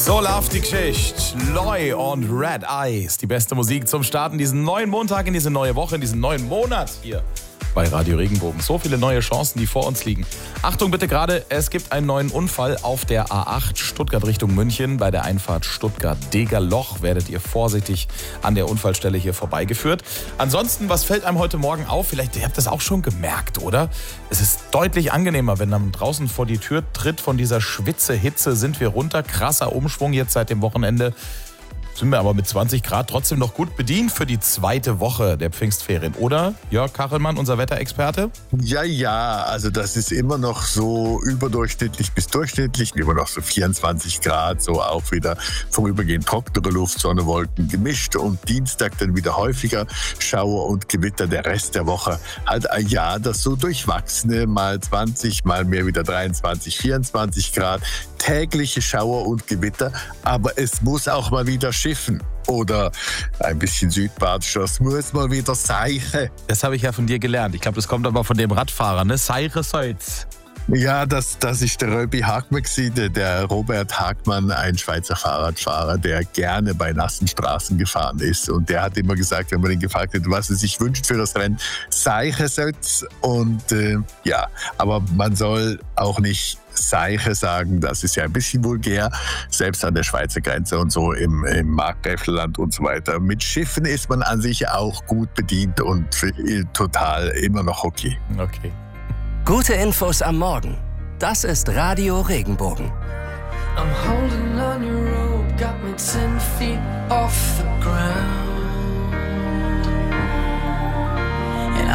So läuft die Geschichte. Loy und Red Eyes. Die beste Musik zum Starten diesen neuen Montag, in diese neue Woche, in diesen neuen Monat hier bei Radio Regenbogen. So viele neue Chancen, die vor uns liegen. Achtung bitte gerade, es gibt einen neuen Unfall auf der A8 Stuttgart Richtung München. Bei der Einfahrt Stuttgart-Degerloch werdet ihr vorsichtig an der Unfallstelle hier vorbeigeführt. Ansonsten, was fällt einem heute Morgen auf? Vielleicht, ihr habt das auch schon gemerkt, oder? Es ist deutlich angenehmer, wenn man draußen vor die Tür tritt. Von dieser Schwitze-Hitze sind wir runter. Krasser Umschwung jetzt seit dem Wochenende. Sind wir aber mit 20 Grad trotzdem noch gut bedient für die zweite Woche der Pfingstferien, oder? Jörg Kachelmann, unser Wetterexperte? Ja, also das ist immer noch so überdurchschnittlich bis durchschnittlich, immer noch so 24 Grad, so auch wieder vorübergehend trockene Luft, Sonne, Wolken gemischt und Dienstag dann wieder häufiger Schauer und Gewitter, der Rest der Woche halt ein Jahr, das so durchwachsene, mal 20, mal mehr wieder 23, 24 Grad, tägliche Schauer und Gewitter, aber es muss auch mal wieder schiffen. Oder ein bisschen südbadischer, es muss mal wieder seichen. Das habe ich ja von dir gelernt. Ich glaube, das kommt aber von dem Radfahrer, ne? Seiche Seuz. Ja, das ist der Röbi Hagmann gewesen, der Robert Hagmann, ein Schweizer Fahrradfahrer, der gerne bei nassen Straßen gefahren ist. Und der hat immer gesagt, wenn man ihn gefragt hat, was er sich wünscht für das Rennen, Seiche Seuz. Und ja, aber man soll auch nicht Seiche sagen, das ist ja ein bisschen vulgär, selbst an der Schweizer Grenze und so im Markgräflerland und so weiter. Mit Schiffen ist man an sich auch gut bedient und total immer noch okay. Okay. Gute Infos am Morgen. Das ist Radio Regenbogen. I'm holding on your rope, got me 10 feet off the ground.